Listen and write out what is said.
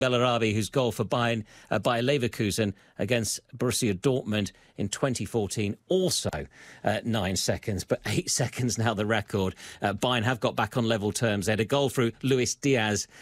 Bellarabi, whose goal for Bayern by Leverkusen against Borussia Dortmund in 2014, also 9 seconds, but 8 seconds now the record. Bayern have got back on level terms. They had a goal through Luis Diaz